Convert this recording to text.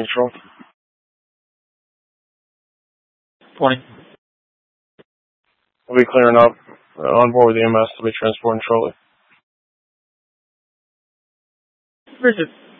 Control. 20. We'll be clearing up. On board with the EMS. We'll be transporting shortly. Bridget.